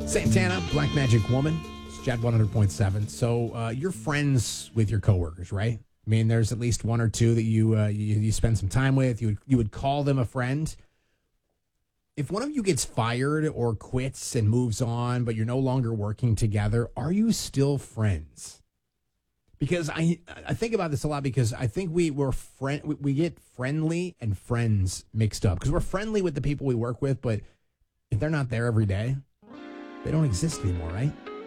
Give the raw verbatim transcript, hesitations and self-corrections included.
Santana, Black Magic Woman. It's Jet one hundred point seven. So uh, you're friends with your coworkers, right? I mean, there's at least one or two that you uh, you, you spend some time with. You would, you would call them a friend. If one of you gets fired or quits and moves on, but you're no longer working together, are you still friends? Because I I think about this a lot because I think we we're friend we, we get friendly and friends mixed up because we're friendly with the people we work with, but if they're not there every day, they don't exist anymore, right?